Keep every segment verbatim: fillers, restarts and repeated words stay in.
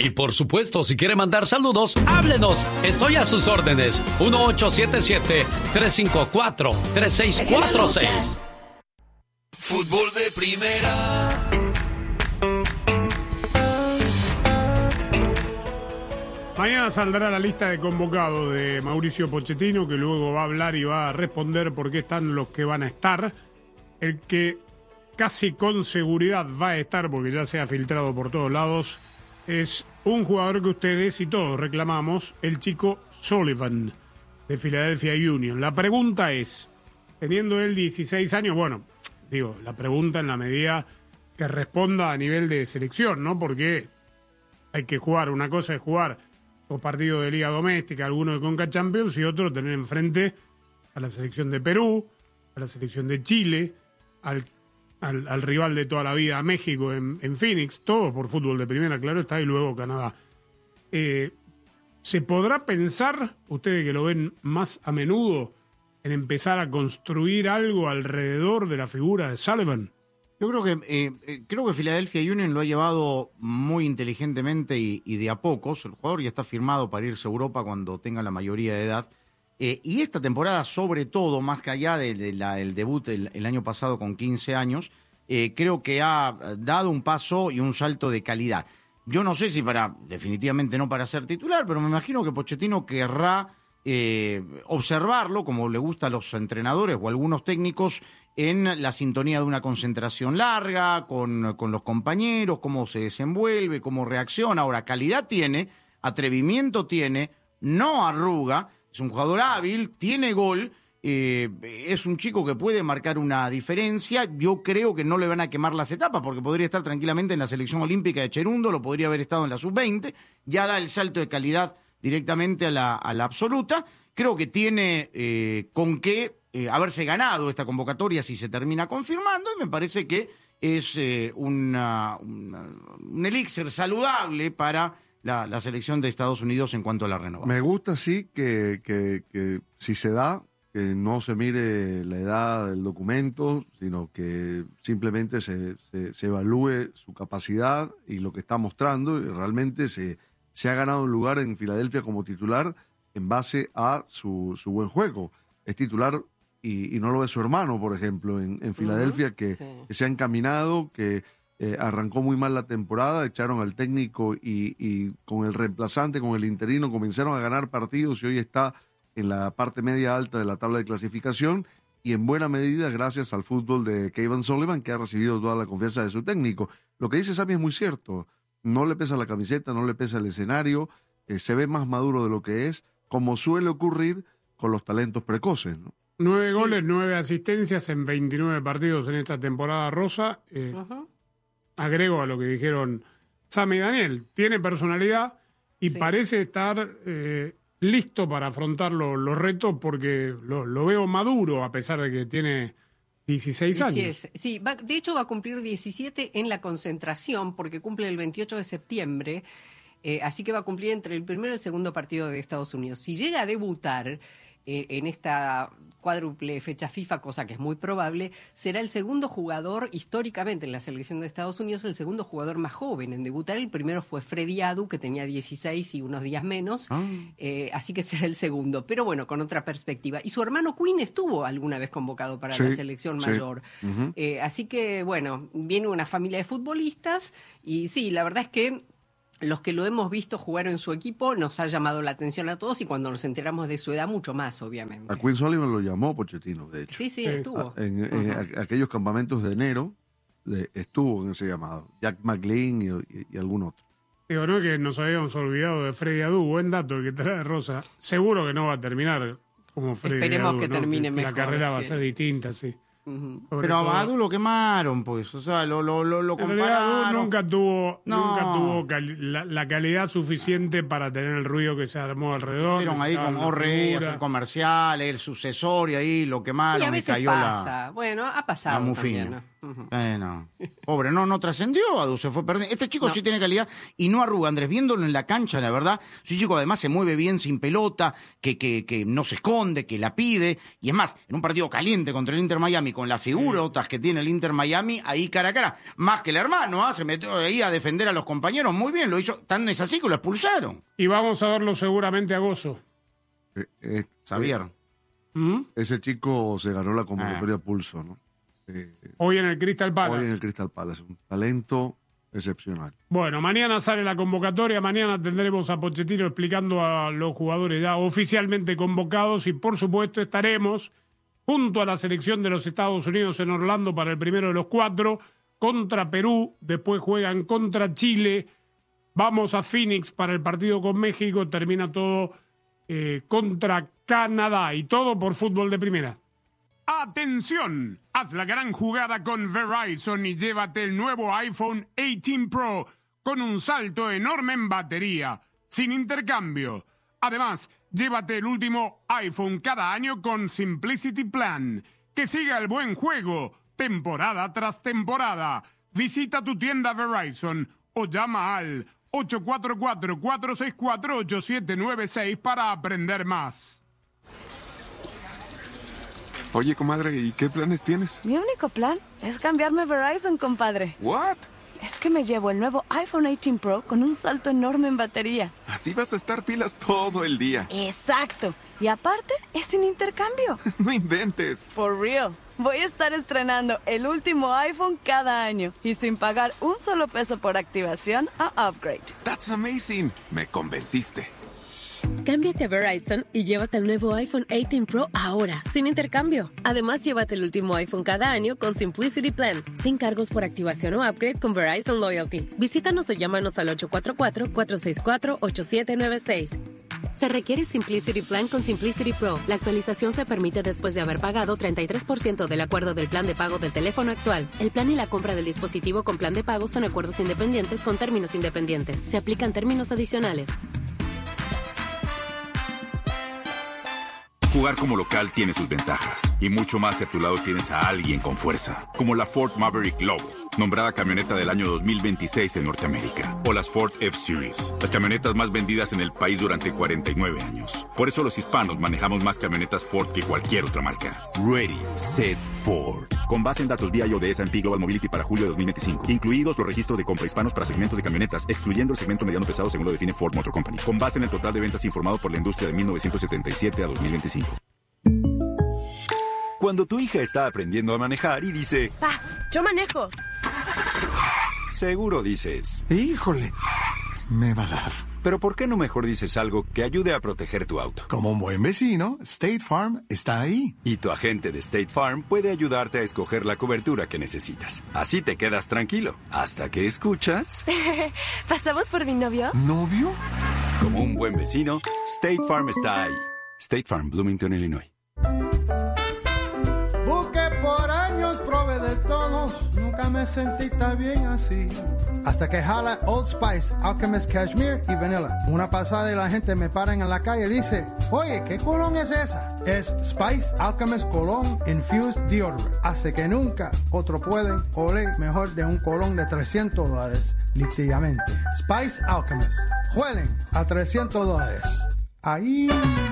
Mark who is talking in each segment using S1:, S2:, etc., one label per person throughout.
S1: Y por supuesto, si quiere mandar saludos, háblenos. Estoy a sus órdenes. uno ocho siete siete, tres cinco cuatro, tres seis cuatro seis.
S2: Fútbol de primera.
S3: Mañana saldrá la lista de convocados de Mauricio Pochettino, que luego va a hablar y va a responder por qué están los que van a estar. El que casi con seguridad va a estar, porque ya se ha filtrado por todos lados, es un jugador que ustedes y todos reclamamos, el chico Sullivan, de Philadelphia Union. La pregunta es, teniendo él dieciséis años, bueno, digo, la pregunta en la medida que responda a nivel de selección, ¿no? Porque hay que jugar, una cosa es jugar los partidos de Liga Doméstica, algunos de Conca Champions, y otro tener enfrente a la selección de Perú, a la selección de Chile, al Al, al rival de toda la vida, a México en, en Phoenix, todo por fútbol de primera, claro está, y luego Canadá. Eh, ¿Se podrá pensar, ustedes que lo ven más a menudo, en empezar a construir algo alrededor de la figura de Sullivan?
S4: Yo creo que eh, creo que Philadelphia Union lo ha llevado muy inteligentemente y, y de a pocos. El jugador ya está firmado para irse a Europa cuando tenga la mayoría de edad. Eh, y esta temporada, sobre todo, más que allá del de la, el debut el, el año pasado con quince años, eh, creo que ha dado un paso y un salto de calidad. Yo no sé si para, definitivamente no para ser titular, pero me imagino que Pochettino querrá eh, observarlo, como le gusta a los entrenadores o a algunos técnicos, en la sintonía de una concentración larga, con, con los compañeros, cómo se desenvuelve, cómo reacciona. Ahora, calidad tiene, atrevimiento tiene, no arruga. Es un jugador hábil, tiene gol, eh, es un chico que puede marcar una diferencia. Yo creo que no le van a quemar las etapas porque podría estar tranquilamente en la selección olímpica de Cherundo, lo podría haber estado en la sub veinte, ya da el salto de calidad directamente a la, a la absoluta. Creo que tiene eh, con qué eh, haberse ganado esta convocatoria si se termina confirmando, y me parece que es eh, una, una, un elixir saludable para La, la selección de Estados Unidos en cuanto a la renovación.
S5: Me gusta, sí, que, que, que si se da, que no se mire la edad del documento, sino que simplemente se, se, se evalúe su capacidad y lo que está mostrando, y realmente se, se ha ganado un lugar en Filadelfia como titular en base a su, su buen juego. Es titular y, y no lo es su hermano, por ejemplo, en, en Filadelfia, uh-huh. que, sí. que se ha encaminado, que Eh, arrancó muy mal la temporada, echaron al técnico y, y con el reemplazante, con el interino, comenzaron a ganar partidos y hoy está en la parte media alta de la tabla de clasificación, y en buena medida gracias al fútbol de Kevin Sullivan, que ha recibido toda la confianza de su técnico. Lo que dice Sammy es muy cierto, no le pesa la camiseta, no le pesa el escenario, eh, se ve más maduro de lo que es, como suele ocurrir con los talentos precoces, ¿no?
S3: Nueve
S5: sí.
S3: goles, nueve asistencias en veintinueve partidos en esta temporada rosa. Eh, uh-huh. Agrego a lo que dijeron Sammy y Daniel, tiene personalidad y sí. parece estar eh, listo para afrontar lo, los retos, porque lo, lo veo maduro a pesar de que tiene dieciséis años.
S6: Sí, sí, va, de hecho va a cumplir diecisiete en la concentración porque cumple el veintiocho de septiembre, eh, así que va a cumplir entre el primero y el segundo partido de Estados Unidos. Si llega a debutar eh, en esta cuádruple fecha FIFA, cosa que es muy probable, será el segundo jugador históricamente en la selección de Estados Unidos, el segundo jugador más joven en debutar. El primero fue Freddy Adu, que tenía dieciséis y unos días menos, ah. eh, así que será el segundo, pero bueno, con otra perspectiva. Y su hermano Quinn estuvo alguna vez convocado para sí, la selección sí. mayor. Uh-huh. Eh, así que bueno, viene una familia de futbolistas y sí, la verdad es que los que lo hemos visto jugar en su equipo nos ha llamado la atención a todos, y cuando nos enteramos de su edad mucho más, obviamente.
S5: A Quinn Sullivan lo llamó Pochettino, de hecho.
S6: Sí, sí, estuvo.
S5: A, en, en uh-huh. a, aquellos campamentos de enero de, estuvo en ese llamado. Jack McLean y, y, y algún otro.
S3: Digo, no es que nos habíamos olvidado de Freddy Adu, buen dato el que trae Rosa. Seguro que no va a terminar como Freddy
S6: Esperemos
S3: Adu,
S6: que
S3: ¿no?
S6: termine
S3: que
S6: mejor.
S3: La carrera
S6: sí.
S3: va a ser distinta, sí.
S6: Uh-huh.
S4: Pero a Adu lo quemaron, pues, o sea, lo, lo, lo, lo compararon.
S3: Adu nunca tuvo,
S4: no.
S3: nunca tuvo cali- la, la calidad suficiente para tener el ruido que se armó alrededor.
S4: Fueron ahí con Orrey, hacer comercial, el sucesor, y ahí lo quemaron y,
S6: y a veces
S4: cayó
S6: pasa.
S4: la...
S6: Bueno, ha pasado
S4: la
S6: también, ¿no?
S4: Bueno, pobre, no, no trascendió, Adu, se fue perdiendo. Este chico no. sí tiene calidad y no arruga, Andrés, viéndolo en la cancha, la verdad, es un chico además se mueve bien sin pelota, que, que, que no se esconde, que la pide, y es más, en un partido caliente contra el Inter Miami, con las figurotas sí. que tiene el Inter Miami, ahí cara a cara, más que el hermano, ¿eh? se metió ahí a defender a los compañeros, muy bien, lo hizo, tan es así que lo expulsaron.
S3: Y vamos a verlo seguramente a Gozo.
S5: Eh, eh,
S4: Xavier.
S5: ¿Mm? Ese chico se ganó la convocatoria ah. Pulso, ¿no? Eh,
S3: hoy en el Crystal Palace.
S5: Hoy en el Crystal Palace, un talento excepcional.
S3: Bueno, mañana sale la convocatoria, mañana tendremos a Pochettino explicando a los jugadores ya oficialmente convocados y por supuesto estaremos junto a la selección de los Estados Unidos en Orlando para el primero de los cuatro, contra Perú, después juegan contra Chile, vamos a Phoenix para el partido con México, termina todo eh, contra Canadá y todo por Fútbol de Primera. ¡Atención! Haz la gran jugada con Verizon y llévate el nuevo iPhone dieciocho Pro con un salto enorme en batería, sin intercambio. Además, llévate el último iPhone cada año con Simplicity Plan. Que siga el buen juego, temporada tras temporada. Visita tu tienda Verizon o llama al ocho cuatro cuatro, cuatro seis cuatro, ocho siete nueve seis para aprender más.
S7: Oye, comadre, ¿y qué planes tienes?
S8: Mi único plan es cambiarme a Verizon, compadre.
S7: ¿What?
S8: Es que me llevo el nuevo iPhone dieciocho Pro con un salto enorme en batería.
S7: Así vas a estar pilas todo el día.
S8: Exacto. Y aparte, es sin intercambio.
S7: No inventes.
S8: For real. Voy a estar estrenando el último iPhone cada año y sin pagar un solo peso por activación o upgrade.
S7: That's amazing. Me convenciste.
S9: Cámbiate a Verizon y llévate el nuevo iPhone dieciocho Pro ahora, sin intercambio. Además, llévate el último iPhone cada año con Simplicity Plan, sin cargos por activación o upgrade con Verizon Loyalty. Visítanos o llámanos al ocho cuatro cuatro, cuatro seis cuatro, ocho siete nueve seis. Se requiere Simplicity Plan con Simplicity Pro. La actualización se permite después de haber pagado treinta y tres por ciento del acuerdo del plan de pago del teléfono actual. El plan y la compra del dispositivo con plan de pago son acuerdos independientes con términos independientes. Se aplican términos adicionales.
S10: Jugar como local tiene sus ventajas, y mucho más si a tu lado tienes a alguien con fuerza, como la Ford Maverick Lobo, nombrada camioneta del año dos mil veintiséis en Norteamérica, o las Ford F-Series, las camionetas más vendidas en el país durante cuarenta y nueve años. Por eso los hispanos manejamos más camionetas Ford que cualquier otra marca. Ready, Set, Ford. Con base en datos V I O de S and P Global Mobility para julio de dos mil veinticinco, incluidos los registros de compra hispanos para segmentos de camionetas, excluyendo el segmento mediano pesado según lo define Ford Motor Company, con base en el total de ventas informado por la industria de mil novecientos setenta y siete a dos mil veinticinco.
S11: Cuando tu hija está aprendiendo a manejar y dice...
S8: ¡Pa, yo manejo!
S11: Seguro dices...
S12: ¡Híjole! Me va a dar.
S11: Pero ¿por qué no mejor dices algo que ayude a proteger tu auto?
S12: Como un buen vecino, State Farm está ahí.
S11: Y tu agente de State Farm puede ayudarte a escoger la cobertura que necesitas. Así te quedas tranquilo. Hasta que escuchas...
S8: ¿Pasamos por mi novio?
S12: ¿Novio?
S11: Como un buen vecino, State Farm está ahí. State Farm, Bloomington, Illinois.
S13: Busqué por años, probé de todos, nunca me sentí tan bien así. Hasta que jala Old Spice, Alchemist Cashmere y Vanilla. Una pasada y la gente me para en la calle y dice, oye, ¿qué colón es esa? Es Spice Alchemist Cologne Infused Deodorant. Hace que nunca otro pueden oler mejor de un colón de trescientos dólares, literalmente. Spice Alchemist. Huelen a trescientos dólares. Ahí...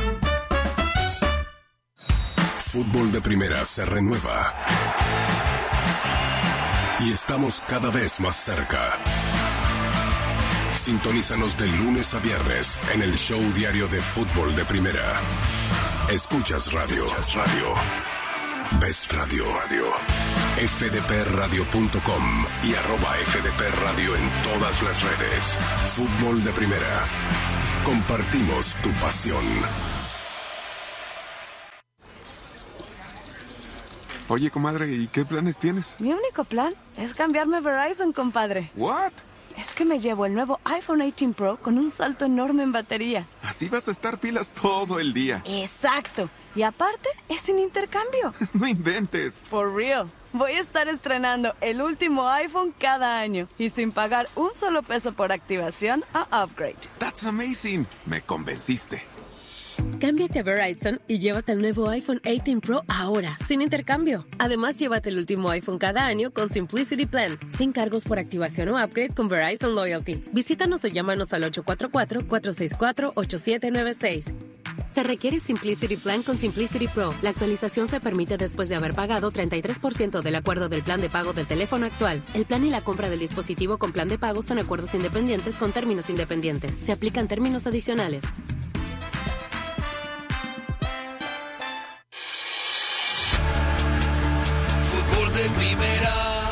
S14: Fútbol de Primera se renueva y estamos cada vez más cerca. Sintonízanos de lunes a viernes en el show diario de Fútbol de Primera. Escuchas radio. radio. Ves radio. radio. F D P radio punto com y arroba F D P Radio en todas las redes. Fútbol de Primera. Compartimos tu pasión.
S7: Oye, comadre, ¿y qué planes tienes?
S8: Mi único plan es cambiarme a Verizon, compadre.
S7: ¿What?
S8: Es que me llevo el nuevo iPhone dieciocho Pro con un salto enorme en batería.
S7: Así vas a estar pilas todo el día.
S8: Exacto. Y aparte, es sin intercambio.
S7: No inventes.
S8: For real. Voy a estar estrenando el último iPhone cada año y sin pagar un solo peso por activación o upgrade.
S7: That's amazing. Me convenciste.
S9: Cámbiate a Verizon y llévate el nuevo iPhone dieciocho Pro ahora, sin intercambio. Además, llévate el último iPhone cada año con Simplicity Plan, sin cargos por activación o upgrade con Verizon Loyalty. Visítanos o llámanos al ocho cuatro cuatro, cuatro seis cuatro, ocho siete nueve seis. Se requiere Simplicity Plan con Simplicity Pro. La actualización se permite después de haber pagado treinta y tres por ciento del acuerdo del plan de pago del teléfono actual. El plan y la compra del dispositivo con plan de pago son acuerdos independientes con términos independientes. Se aplican términos adicionales.
S2: Fútbol de primera.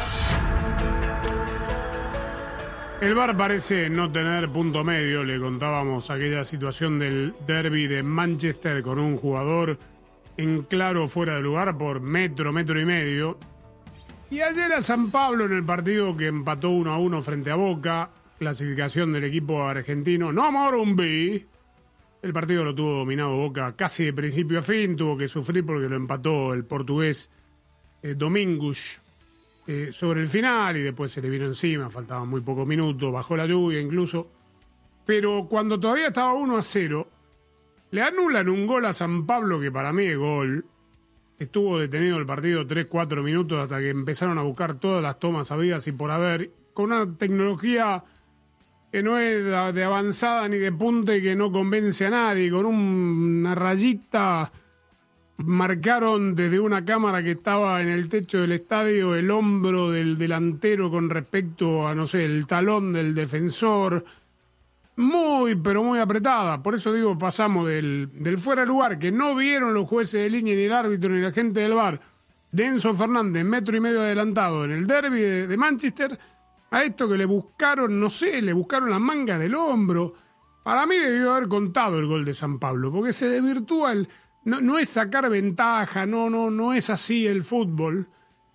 S3: El V A R parece no tener punto medio. Le contábamos aquella situación del derbi de Manchester con un jugador en claro fuera de lugar por metro, metro y medio. Y ayer a San Pablo en el partido que empató uno a uno frente a Boca, clasificación del equipo argentino, no Morumbi. El partido lo tuvo dominado Boca casi de principio a fin, tuvo que sufrir porque lo empató el portugués eh, Domingos. Eh, sobre el final y después se le vino encima, faltaban muy pocos minutos, bajó la lluvia incluso, pero cuando todavía estaba uno a cero, le anulan un gol a San Pablo que para mí es gol. Estuvo detenido el partido tres cuatro minutos hasta que empezaron a buscar todas las tomas habidas y por haber, con una tecnología que no es de avanzada ni de punta y que no convence a nadie, con un, una rayita. Marcaron desde una cámara que estaba en el techo del estadio el hombro del delantero con respecto a, no sé, el talón del defensor. Muy, pero muy apretada. Por eso digo, pasamos del, del fuera de lugar, que no vieron los jueces de línea, ni el árbitro, ni la gente del V A R, de Enzo Fernández, metro y medio adelantado en el derbi de, de Manchester, a esto que le buscaron, no sé, le buscaron las mangas del hombro. Para mí debió haber contado el gol de San Pablo, porque se desvirtúa el... No, no es sacar ventaja, no, no, no es así el fútbol.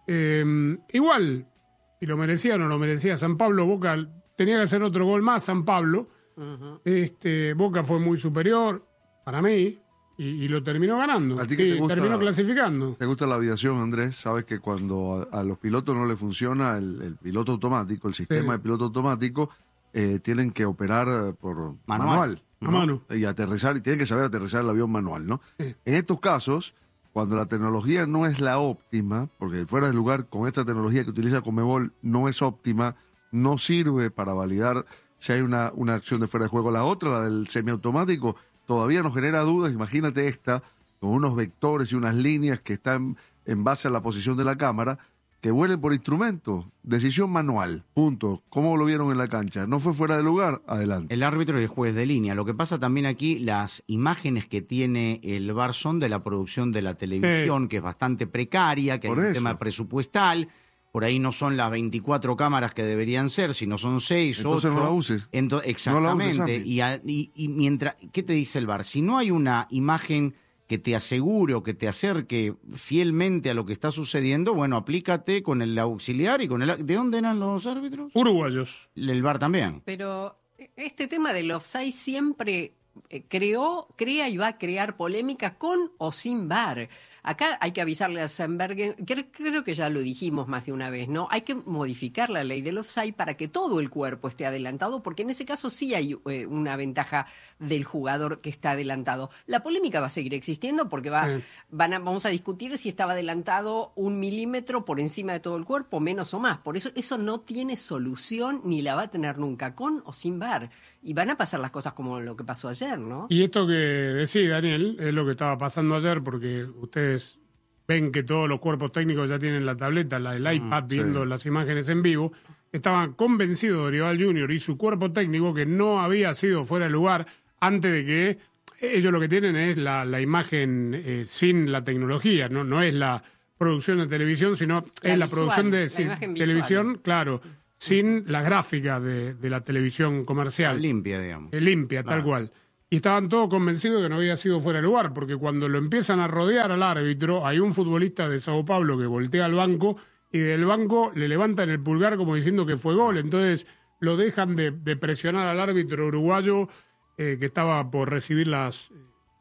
S3: Eh, igual, si lo merecía o no lo merecía San Pablo, Boca tenía que hacer otro gol más, San Pablo. Uh-huh. este, Boca fue muy superior para mí y, y lo terminó ganando.
S5: ¿A ti que
S3: sí,
S5: te gusta,
S3: terminó clasificando.
S5: ¿Te gusta la aviación, Andrés? Sabes que cuando a, a los pilotos no le funciona el, el piloto automático, el sistema sí. de piloto automático, eh, tienen que operar por manual. manual.
S3: A mano.
S5: Y aterrizar, y tienen que saber aterrizar el avión manual, ¿no? Sí. En estos casos, cuando la tecnología no es la óptima, porque fuera de lugar con esta tecnología que utiliza Conmebol no es óptima, no sirve para validar si hay una, una acción de fuera de juego. La otra, la del semiautomático, todavía nos genera dudas. Imagínate esta, con unos vectores y unas líneas que están en base a la posición de la cámara, que vuelen por instrumento. Decisión manual, punto. ¿Cómo lo vieron en la cancha? ¿No fue fuera de lugar? Adelante.
S4: El árbitro y el juez de línea. Lo que pasa también aquí, las imágenes que tiene el V A R son de la producción de la televisión, sí. que es bastante precaria, que por hay eso. un tema presupuestal. Por ahí no son las veinticuatro cámaras que deberían ser, sino son seis,
S5: Entonces
S4: ocho.
S5: no la uses.
S4: Ento- exactamente.
S5: No la uses,
S4: y, a, y, y mientras, ¿qué te dice el V A R? Si no hay una imagen que te asegure o que te acerque fielmente a lo que está sucediendo, bueno, aplícate con el auxiliar y con el... ¿De dónde eran los árbitros?
S3: Uruguayos.
S4: El V A R también.
S6: Pero este tema del offside siempre creó, crea y va a crear polémica con o sin V A R. Acá hay que avisarle a Sandbergen, creo, creo que ya lo dijimos más de una vez, ¿no? Hay que modificar la ley del offside para que todo el cuerpo esté adelantado, porque en ese caso sí hay eh, una ventaja del jugador que está adelantado. La polémica va a seguir existiendo porque va, sí. van a, vamos a discutir si estaba adelantado un milímetro por encima de todo el cuerpo, menos o más. Por eso eso no tiene solución ni la va a tener nunca, con o sin V A R. Y van a pasar las cosas como lo que pasó ayer, ¿no?
S3: Y esto que decís, Daniel, es lo que estaba pasando ayer, porque ustedes ven que todos los cuerpos técnicos ya tienen la tableta, la del iPad, mm, viendo sí. las imágenes en vivo. Estaban convencidos de Dorival junior y su cuerpo técnico que no había sido fuera de lugar antes de que ellos lo que tienen es la, la imagen eh, sin la tecnología, no, no es la producción de televisión, sino la es la visual, producción de sí, televisión, claro, sin la gráfica de, de la televisión comercial.
S4: La limpia, digamos.
S3: Eh, limpia, claro. Tal cual. Y estaban todos convencidos de que no había sido fuera de lugar, porque cuando lo empiezan a rodear al árbitro, hay un futbolista de Sao Paulo que voltea al banco y del banco le levantan el pulgar como diciendo que fue gol. Entonces lo dejan de, de presionar al árbitro uruguayo eh, que estaba por recibir las,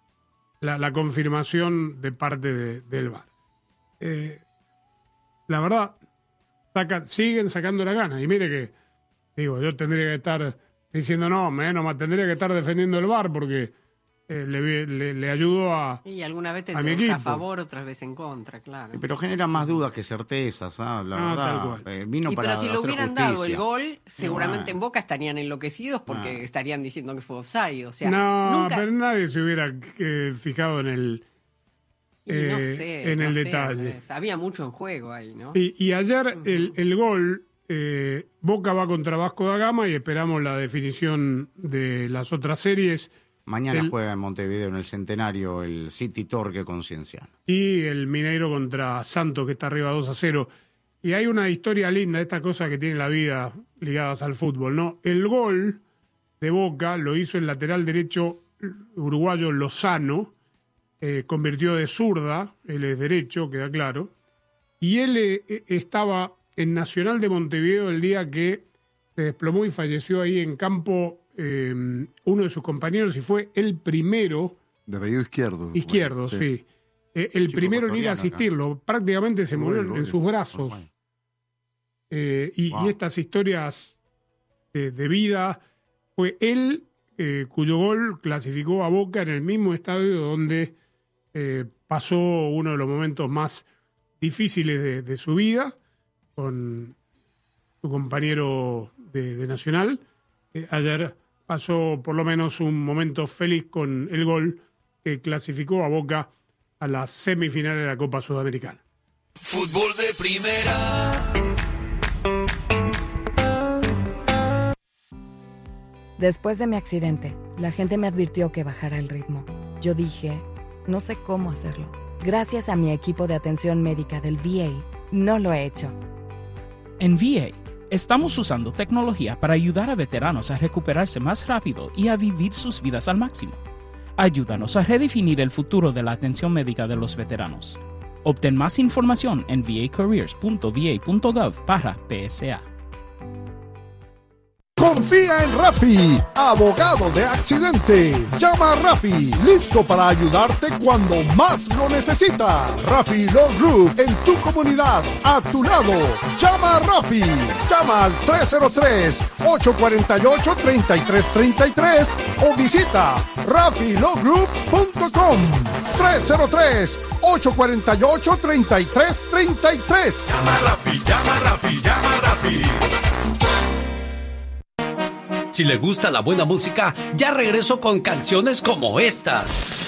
S3: la, la confirmación de parte de, del V A R. Eh, la verdad, saca, siguen sacando la gana. Y mire que, digo, yo tendría que estar diciendo no, menos más, tendría que estar defendiendo el V A R porque eh, le, le, le ayudó a
S6: Y alguna vez te
S3: a mi
S6: toca
S3: equipo.
S6: a favor, otras veces en contra, claro.
S4: Pero genera más dudas que certezas, ¿ah? La
S3: Ah, tal
S4: verdad.
S3: cual.
S4: eh, vino
S6: Y
S4: para
S6: pero si le
S4: hacer
S6: hubieran
S4: justicia.
S6: dado el gol, seguramente
S4: bueno.
S6: en Boca estarían enloquecidos porque
S4: Ah.
S6: estarían diciendo que fue offside. O sea,
S3: no,
S6: nunca...
S3: pero nadie se hubiera eh, fijado en el,
S6: Y no
S3: eh,
S6: sé,
S3: en
S6: no
S3: el
S6: sé,
S3: detalle.
S6: Andrés, había mucho en juego ahí, ¿no?
S3: Y, y ayer el, el gol, eh, Boca va contra Vasco da Gama y esperamos la definición de las otras series.
S4: Mañana
S3: El-
S4: juega en Montevideo, en el Centenario, el City Torque Concienciano.
S3: Y el Mineiro contra Santos, que está arriba dos a cero. Y hay una historia linda, esta cosa que tiene la vida ligadas al fútbol, ¿no? El gol de Boca lo hizo el lateral derecho uruguayo Lozano, eh, convirtió de zurda, él es derecho, queda claro, y él eh, estaba en Nacional de Montevideo el día que se desplomó y falleció ahí en campo eh, uno de sus compañeros y fue el primero...
S5: De apellido izquierdo.
S3: Izquierdo,
S5: Bueno,
S3: sí. Eh, el
S4: Chico
S3: primero en ir a
S4: ecuatoriano,
S3: asistirlo. Prácticamente se
S5: Uruguay,
S3: murió en- en
S5: Uruguay.
S3: sus brazos. Eh, y,
S4: Wow.
S3: y estas historias de, de vida, fue él eh, cuyo gol clasificó a Boca en el mismo estadio donde eh, pasó uno de los momentos más difíciles de, de su vida con su compañero de, de Nacional. Eh, ayer pasó por lo menos un momento feliz con el gol que clasificó a Boca a las semifinales de la Copa Sudamericana.
S2: Fútbol de primera.
S15: Después de mi accidente, la gente me advirtió que bajara el ritmo. Yo dije, no sé cómo hacerlo. Gracias a mi equipo de atención médica del V A, no lo he hecho.
S16: En V A, estamos usando tecnología para ayudar a veteranos a recuperarse más rápido y a vivir sus vidas al máximo. Ayúdanos a redefinir el futuro de la atención médica de los veteranos. Obtén más información en v a careers punto v a punto gov barra P S A.
S17: Confía en Rafi, abogado de accidentes. Llama a Rafi, listo para ayudarte cuando más lo necesitas. Rafi Law Group, en tu comunidad, a tu lado. Llama a Rafi. Llama al tres cero tres, ocho cuatro ocho, tres tres tres tres o visita rafi law group punto com. tres cero tres, ocho cuatro ocho, tres tres tres tres.
S14: Llama a Rafi, llama a Rafi, llama a Rafi.
S1: Si le gusta la buena música, ya regreso con canciones como esta.